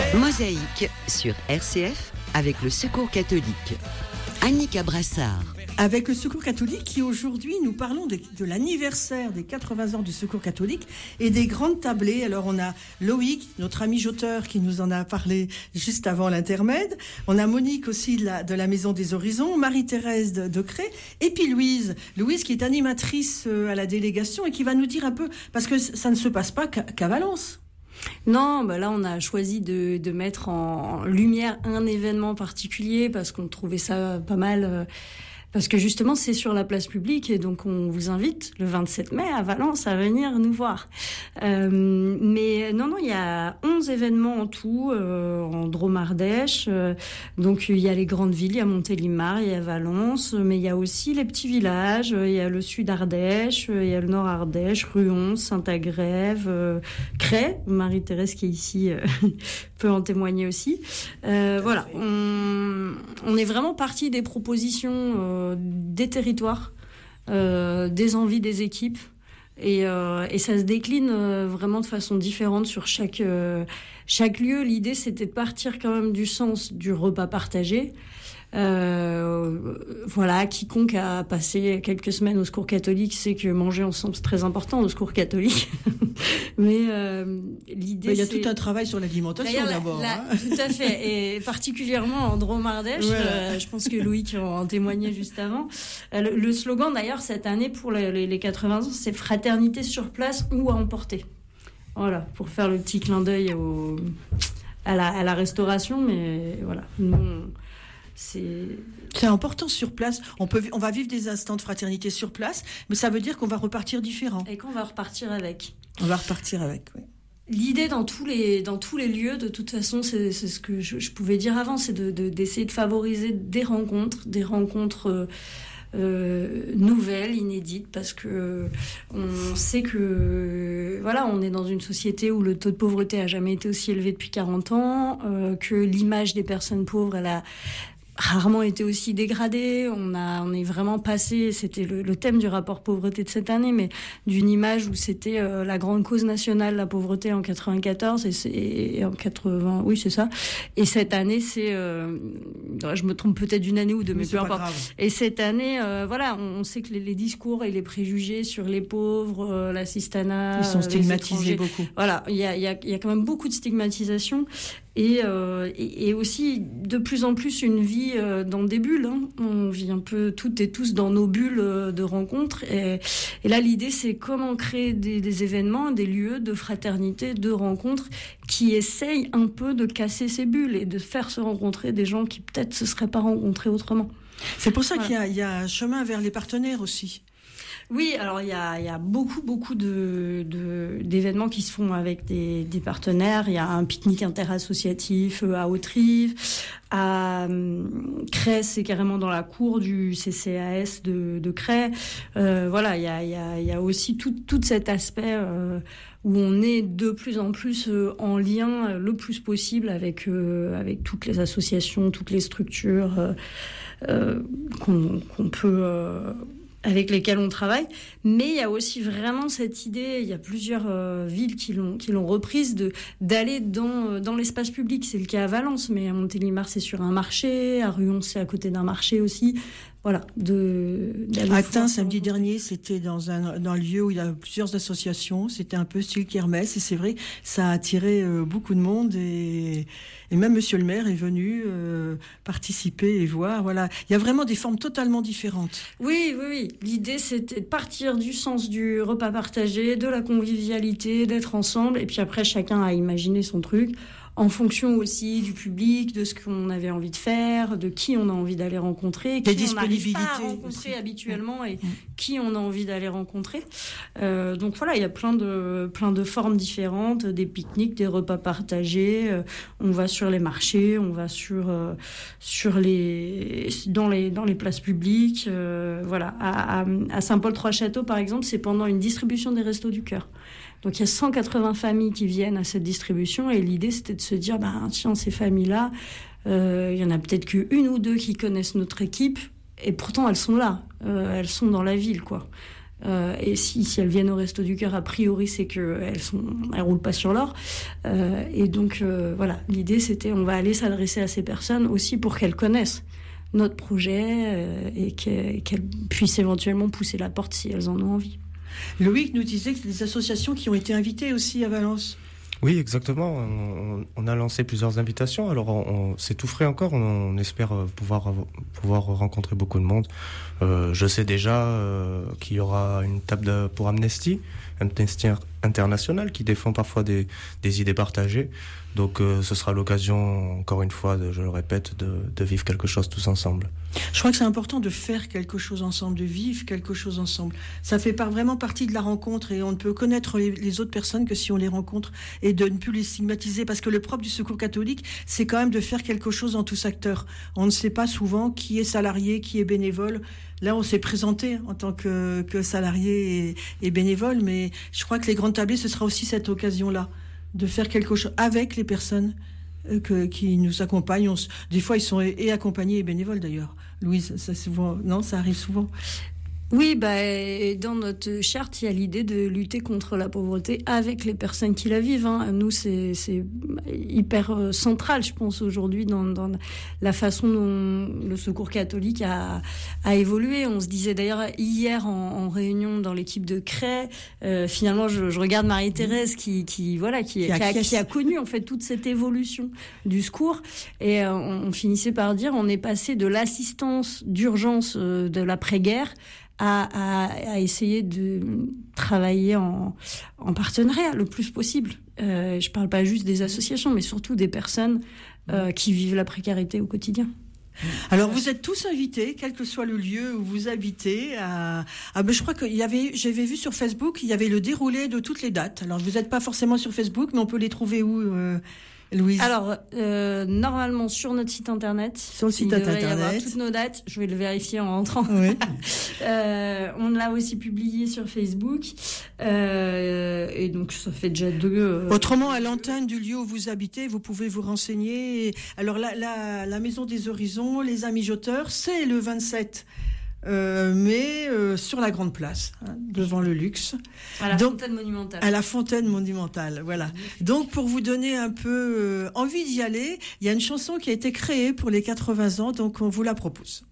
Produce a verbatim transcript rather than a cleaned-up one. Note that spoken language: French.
Mosaïque sur R C F avec le Secours catholique. Annika Brassard. Avec le Secours catholique qui aujourd'hui nous parlons de, de l'anniversaire des quatre-vingts ans du Secours catholique et des grandes tablées. Alors on a Loïc, notre ami Joteur, qui nous en a parlé juste avant l'intermède. On a Monique aussi de la, de la Maison des Horizons, Marie-Thérèse de, de Cré, et puis Louise, Louise qui est animatrice à la délégation et qui va nous dire un peu, parce que ça ne se passe pas qu'à, qu'à Valence. Non, bah là on a choisi de, de mettre en lumière un événement particulier parce qu'on trouvait ça pas mal, euh, parce que justement c'est sur la place publique et donc on vous invite le vingt-sept mai à Valence à venir nous voir. Euh, mais non, non, il y a onze événements en tout euh, en Drôme-Ardèche. Euh, donc il y a les grandes villes, il y a Montélimar, il y a Valence, mais il y a aussi les petits villages. Il y a le sud Ardèche, il y a le nord Ardèche, Ruon, Saint-Agrève, euh, Cré. Marie-Thérèse qui est ici euh, peut en témoigner aussi. Euh, voilà, on, on est vraiment parti des propositions euh, des territoires, euh, des envies des équipes. Et, euh, et ça se décline euh, vraiment de façon différente sur chaque, euh, chaque lieu. L'idée, c'était de partir quand même du sens du repas partagé. Euh, voilà, quiconque a passé quelques semaines au Secours catholique sait que manger ensemble, c'est très important au Secours catholique. Mais euh, l'idée, il y a c'est... tout un travail sur l'alimentation D'ailleurs, d'abord. La, hein. Tout à fait, et particulièrement en Drôme-Ardèche. Ouais. Euh, je pense que Loïc en témoignait juste avant. Euh, le, le slogan d'ailleurs cette année pour les, les, les quatre-vingts ans, c'est fraternité sur place ou à emporter. Voilà, pour faire le petit clin d'œil au, à, la, à la restauration, mais voilà. Nous, on, C'est... c'est important sur place. On peut, on va vivre des instants de fraternité sur place, mais ça veut dire qu'on va repartir différent. Et qu'on va repartir avec. On va repartir avec, oui. L'idée dans tous les, dans tous les lieux, de toute façon, c'est, c'est ce que je, je pouvais dire avant, c'est de, de, d'essayer de favoriser des rencontres, des rencontres euh, euh, nouvelles, inédites, parce que on sait que voilà, on est dans une société où le taux de pauvreté a jamais été aussi élevé depuis quarante ans, euh, que l'image des personnes pauvres, elle a rarement été aussi dégradée. On a, on est vraiment passé, c'était le, le thème du rapport pauvreté de cette année, mais d'une image où c'était euh, la grande cause nationale, la pauvreté en quatre-vingt-quatorze et, c'est, et en quatre-vingts, oui c'est ça. Et cette année, c'est, euh, je me trompe peut-être d'une année ou deux, mais, mais peu importe. Et cette année, euh, voilà, on, on sait que les, les discours et les préjugés sur les pauvres, euh, l'assistanat, ils sont stigmatisés beaucoup. Voilà, il y a, il y a, il y a quand même beaucoup de stigmatisation. Et, euh, et, et aussi de plus en plus une vie euh, dans des bulles. Hein. On vit un peu toutes et tous dans nos bulles euh, de rencontres. Et, et là, l'idée, c'est comment créer des, des événements, des lieux de fraternité, de rencontres qui essayent un peu de casser ces bulles et de faire se rencontrer des gens qui peut-être se seraient pas rencontrés autrement. C'est pour ça voilà. qu'il y a, il y a un chemin vers les partenaires aussi. Oui, alors il y a, il y a beaucoup, beaucoup de, de, d'événements qui se font avec des, des partenaires. Il y a un pique-nique interassociatif à Haute-Rive, à Cré, c'est carrément dans la cour du C C A S de, de Cré. Euh, voilà, il y a, il y a, il y a aussi tout, tout cet aspect euh, où on est de plus en plus euh, en lien euh, le plus possible avec, euh, avec toutes les associations, toutes les structures euh, euh, qu'on, qu'on peut... Euh, avec lesquels on travaille, mais il y a aussi vraiment cette idée, il y a plusieurs euh, villes qui l'ont, qui l'ont reprise, de, d'aller dans, dans l'espace public. C'est le cas à Valence, mais à Montélimar, c'est sur un marché, à Ruon, c'est à côté d'un marché aussi. Voilà, de, à Tain, samedi dernier, c'était dans un, dans un lieu où il y a plusieurs associations, c'était un peu style kermesse, et c'est vrai, ça a attiré euh, beaucoup de monde, et, et même monsieur le maire est venu euh, participer et voir, voilà. Il y a vraiment des formes totalement différentes. Oui, oui, oui. L'idée, c'était de partir du sens du repas partagé, de la convivialité, d'être ensemble, et puis après, chacun a imaginé son truc, en fonction aussi du public, de ce qu'on avait envie de faire, de qui on a envie d'aller rencontrer, qui on n'arrive pas à rencontrer aussi habituellement et mmh. qui on a envie d'aller rencontrer. Euh, donc voilà, il y a plein de, plein de formes différentes, des pique-niques, des repas partagés, euh, on va sur les marchés, on va sur, euh, sur les, dans les, dans les places publiques. Euh, voilà. À, à, à Saint-Paul-Trois-Châteaux, par exemple, c'est pendant une distribution des Restos du Cœur. Donc il y a cent quatre-vingts familles qui viennent à cette distribution et l'idée c'était de se dire, ben tiens, ces familles-là, euh, il y en a peut-être qu'une ou deux qui connaissent notre équipe et pourtant elles sont là, euh, elles sont dans la ville, quoi. Euh, et si, si elles viennent au Resto du Cœur, a priori, c'est qu'elles sont, elles roulent pas sur l'or. Euh, et donc, euh, voilà, l'idée, c'était, on va aller s'adresser à ces personnes aussi pour qu'elles connaissent notre projet euh, et qu'elles, qu'elles puissent éventuellement pousser la porte si elles en ont envie. Loïc nous disait que c'est des associations qui ont été invitées aussi à Valence. Oui, exactement. On, on a lancé plusieurs invitations. Alors, on, on, c'est tout frais encore. On, on espère pouvoir pouvoir rencontrer beaucoup de monde. Euh, je sais déjà euh, qu'il y aura une table de, pour Amnesty, Amnesty International, qui défend parfois des, des idées partagées. Donc, euh, ce sera l'occasion, encore une fois, de, je le répète, de, de vivre quelque chose tous ensemble. Je crois que c'est important de faire quelque chose ensemble, de vivre quelque chose ensemble. Ça fait par, vraiment partie de la rencontre et on ne peut connaître les, les autres personnes que si on les rencontre et de ne plus les stigmatiser. Parce que le propre du Secours catholique, c'est quand même de faire quelque chose en tous acteurs. On ne sait pas souvent qui est salarié, qui est bénévole. Là, on s'est présenté en tant que, que salarié et, et bénévole, mais je crois que les grandes tablées, ce sera aussi cette occasion-là de faire quelque chose avec les personnes que, qui nous accompagnent. On, des fois, ils sont et, et accompagnés et bénévoles d'ailleurs. Louise, ça souvent, non, ça arrive souvent. Oui, bah, dans notre charte, il y a l'idée de lutter contre la pauvreté avec les personnes qui la vivent. Hein. Nous, c'est, c'est hyper euh, central, je pense, aujourd'hui, dans, dans la façon dont le Secours catholique a, a évolué. On se disait d'ailleurs hier en, en réunion dans l'équipe de Cray, euh, finalement, je, je regarde Marie-Thérèse qui, qui, voilà, qui, qui, a, qui, a, qui a connu en fait toute cette évolution du secours. Et euh, on, on finissait par dire, on est passé de l'assistance d'urgence euh, de l'après-guerre À, à, à essayer de travailler en, en partenariat le plus possible. Euh, je parle pas juste des associations, mais surtout des personnes euh, qui vivent la précarité au quotidien. Alors vous êtes tous invités, quel que soit le lieu où vous habitez. À, à ben je crois qu'il y avait, j'avais vu sur Facebook, il y avait le déroulé de toutes les dates. Alors vous n'êtes pas forcément sur Facebook, mais on peut les trouver où euh, Louise? Alors, euh, normalement, sur notre site internet. Sur le site il internet. devrait y avoir toutes nos dates. Je vais le vérifier en rentrant. Oui. euh, on l'a aussi publié sur Facebook. Euh, et donc, ça fait déjà deux. Euh, Autrement, à l'antenne du lieu où vous habitez, vous pouvez vous renseigner. Alors, la, la, la Maison des Horizons, les Amis Joteurs, c'est le vingt-sept. Euh, mais euh, sur la grande place, hein, devant le luxe. À la Donc, fontaine monumentale. À la fontaine monumentale, voilà. Donc, pour vous donner un peu euh, envie d'y aller, il y a une chanson qui a été créée pour les quatre-vingts ans, donc on vous la propose.